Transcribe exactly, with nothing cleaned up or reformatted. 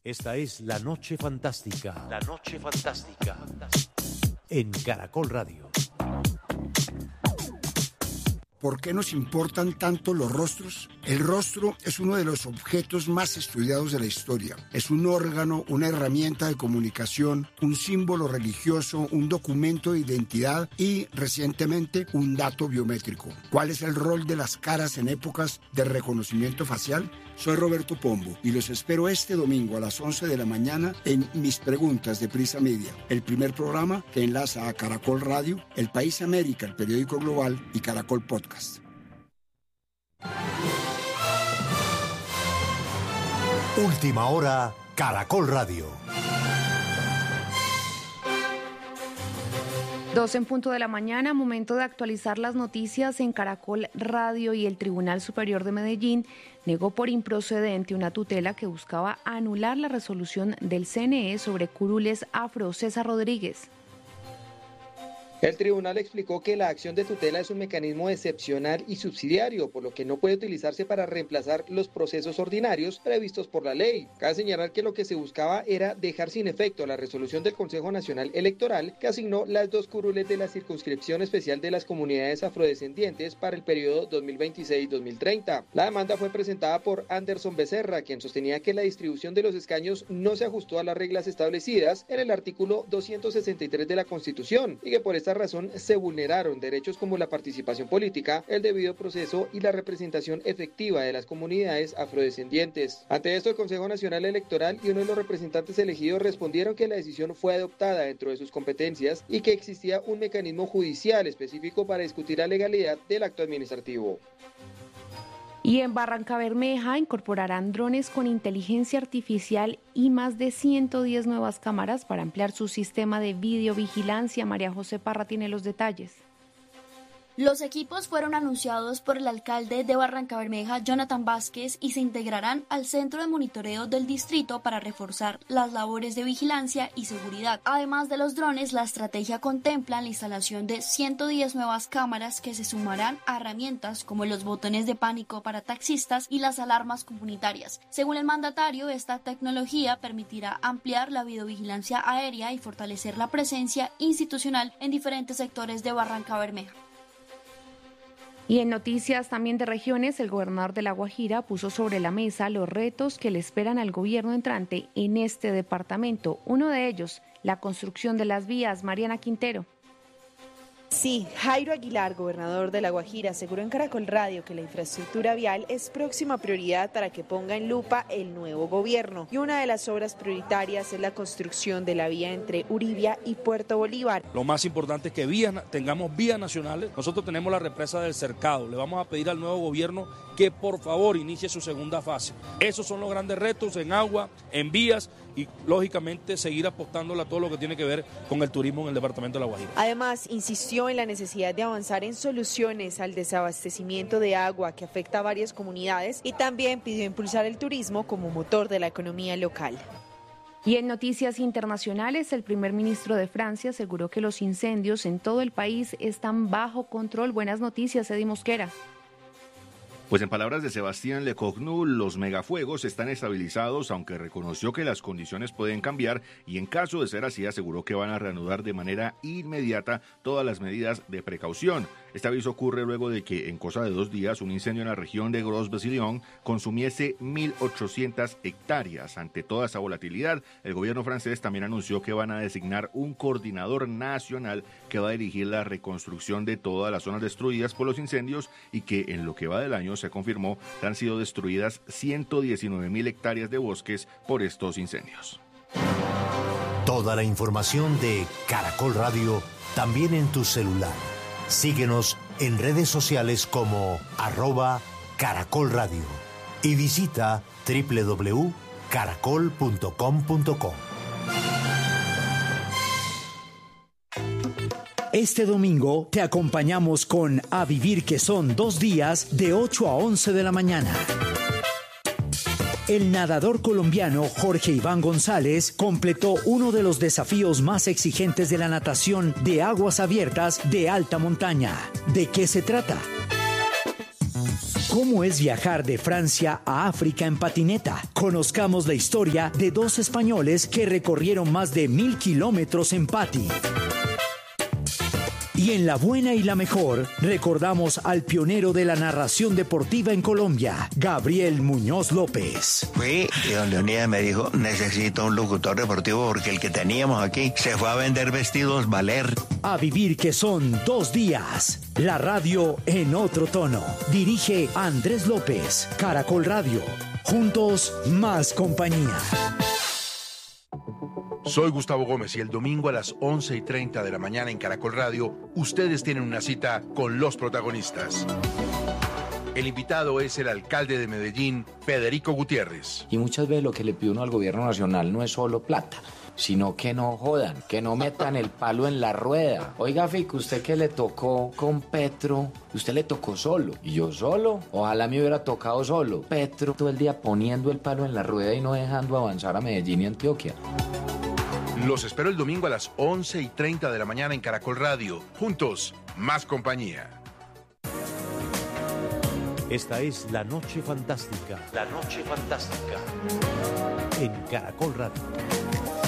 Esta es La Noche Fantástica. La Noche Fantástica. En Caracol Radio. ¿Por qué nos importan tanto los rostros? El rostro es uno de los objetos más estudiados de la historia. Es un órgano, una herramienta de comunicación, un símbolo religioso, un documento de identidad y, recientemente, un dato biométrico. ¿Cuál es el rol de las caras en épocas de reconocimiento facial? Soy Roberto Pombo y los espero este domingo a las once de la mañana en Mis Preguntas de Prisa Media, el primer programa que enlaza a Caracol Radio, El País América, el periódico global y Caracol Podcast. Última hora, Caracol Radio. Dos en punto de la mañana, momento de actualizar las noticias en Caracol Radio. Y el Tribunal Superior de Medellín negó por improcedente una tutela que buscaba anular la resolución del C N E sobre curules afro. César Rodríguez. El tribunal explicó que la acción de tutela es un mecanismo excepcional y subsidiario, por lo que no puede utilizarse para reemplazar los procesos ordinarios previstos por la ley. Cabe señalar que lo que se buscaba era dejar sin efecto la resolución del Consejo Nacional Electoral que asignó las dos curules de la circunscripción especial de las comunidades afrodescendientes para el periodo dos mil veintiséis dos mil treinta. La demanda fue presentada por Anderson Becerra, quien sostenía que la distribución de los escaños no se ajustó a las reglas establecidas en el artículo doscientos sesenta y tres de la Constitución y que por esta razón se vulneraron derechos como la participación política, el debido proceso y la representación efectiva de las comunidades afrodescendientes. Ante esto, el Consejo Nacional Electoral y uno de los representantes elegidos respondieron que la decisión fue adoptada dentro de sus competencias y que existía un mecanismo judicial específico para discutir la legalidad del acto administrativo. Y en Barrancabermeja incorporarán drones con inteligencia artificial y más de ciento diez nuevas cámaras para ampliar su sistema de videovigilancia. María José Parra tiene los detalles. Los equipos fueron anunciados por el alcalde de Barrancabermeja, Jonathan Vázquez, y se integrarán al centro de monitoreo del distrito para reforzar las labores de vigilancia y seguridad. Además de los drones, la estrategia contempla la instalación de ciento diez nuevas cámaras que se sumarán a herramientas como los botones de pánico para taxistas y las alarmas comunitarias. Según el mandatario, esta tecnología permitirá ampliar la videovigilancia aérea y fortalecer la presencia institucional en diferentes sectores de Barrancabermeja. Y en noticias también de regiones, el gobernador de La Guajira puso sobre la mesa los retos que le esperan al gobierno entrante en este departamento. Uno de ellos, la construcción de las vías. Mariana Quintero. Sí, Jairo Aguilar, gobernador de La Guajira, aseguró en Caracol Radio que la infraestructura vial es próxima prioridad para que ponga en lupa el nuevo gobierno. Y una de las obras prioritarias es la construcción de la vía entre Uribia y Puerto Bolívar. Lo más importante es que vías, tengamos vías nacionales. Nosotros tenemos la represa del Cercado. Le vamos a pedir al nuevo gobierno que por favor inicie su segunda fase. Esos son los grandes retos en agua, en vías y lógicamente seguir apostando a todo lo que tiene que ver con el turismo en el departamento de La Guajira. Además, insistió en la necesidad de avanzar en soluciones al desabastecimiento de agua que afecta a varias comunidades y también pidió impulsar el turismo como motor de la economía local. Y en noticias internacionales, el primer ministro de Francia aseguró que los incendios en todo el país están bajo control. Buenas noticias, Edi Mosquera. Pues en palabras de Sebastián Lecornu, los megafuegos están estabilizados, aunque reconoció que las condiciones pueden cambiar y en caso de ser así aseguró que van a reanudar de manera inmediata todas las medidas de precaución. Este aviso ocurre luego de que en cosa de dos días un incendio en la región de Gros-Bassillon consumiese mil ochocientas hectáreas. Ante toda esa volatilidad, el gobierno francés también anunció que van a designar un coordinador nacional que va a dirigir la reconstrucción de todas las zonas destruidas por los incendios y que en lo que va del año se confirmó que han sido destruidas ciento diecinueve mil hectáreas de bosques por estos incendios. Toda la información de Caracol Radio también en tu celular. Síguenos en redes sociales como arroba Caracol Radio y visita doble u doble u doble u punto caracol punto com punto co. Este domingo te acompañamos con A Vivir, que son dos días de ocho a once de la mañana. El nadador colombiano Jorge Iván González completó uno de los desafíos más exigentes de la natación de aguas abiertas de alta montaña. ¿De qué se trata? ¿Cómo es viajar de Francia a África en patineta? Conozcamos la historia de dos españoles que recorrieron más de mil kilómetros en pati. Y en La Buena y la Mejor, recordamos al pionero de la narración deportiva en Colombia, Gabriel Muñoz López. Fui y don Leonidas me dijo, necesito un locutor deportivo porque el que teníamos aquí se fue a vender vestidos Valer. A vivir que son dos días. La radio en otro tono. Dirige Andrés López, Caracol Radio. Juntos, más compañía. Soy Gustavo Gómez y el domingo a las once y treinta de la mañana en Caracol Radio, ustedes tienen una cita con los protagonistas. El invitado es el alcalde de Medellín, Federico Gutiérrez. Y muchas veces lo que le pide uno al gobierno nacional no es solo plata, sino que no jodan, que no metan el palo en la rueda. Oiga, Fico, usted que le tocó con Petro, usted le tocó solo. ¿Y yo solo? Ojalá me hubiera tocado solo. Petro todo el día poniendo el palo en la rueda y no dejando avanzar a Medellín y Antioquia. Los espero el domingo a las once y treinta de la mañana en Caracol Radio. Juntos, más compañía. Esta es La Noche Fantástica. La Noche Fantástica. En Caracol Radio.